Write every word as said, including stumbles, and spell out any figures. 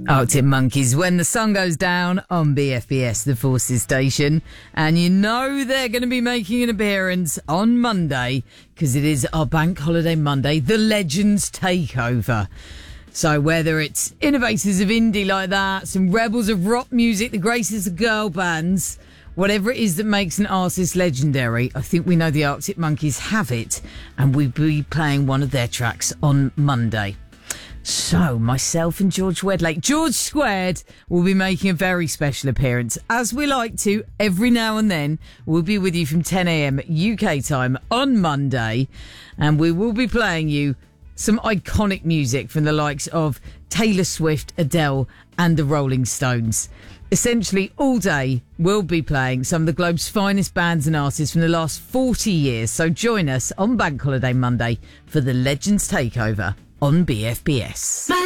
Arctic Monkeys, When the Sun Goes Down on B F B S, the Forces station. And you know they're going to be making an appearance on Monday because it is our bank holiday Monday, the Legends Takeover. So whether it's innovators of indie like that, some rebels of rock music, the graces of girl bands, whatever it is that makes an artist legendary, I think we know the Arctic Monkeys have it, and we'll be playing one of their tracks on Monday. So, myself and George Wedlake, George Squared, will be making a very special appearance. As we like to, every now and then, we'll be with you from ten a.m. U K time on Monday, and we will be playing you some iconic music from the likes of Taylor Swift, Adele, and the Rolling Stones. Essentially, all day, we'll be playing some of the globe's finest bands and artists from the last forty years. So join us on Bank Holiday Monday for the Legends Takeover on B F B S.